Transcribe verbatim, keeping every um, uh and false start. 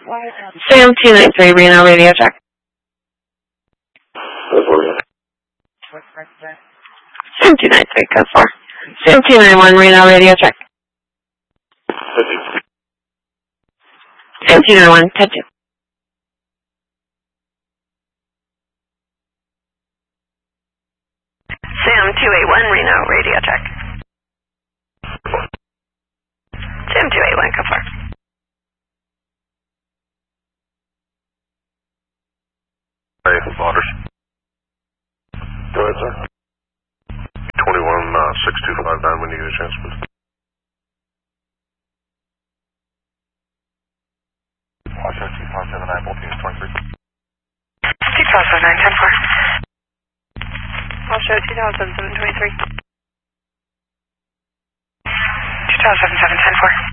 Sam two nine three, Reno, radio check. Sam two nine three, code four. Sam two nine one, Reno, radio check. Sam two nine one, touch it. Sam two eight one, Reno, radio check. Sam two eight one, code four. Hey, Waters. Go ahead, sir. twenty-one, uh, six two five nine, when you get a chance, please. Watch out, two five seven nine, Bolton, twenty-three. two five seven nine, ten four. Watch out, two thousand seven twenty-three. two thousand seven, ten four.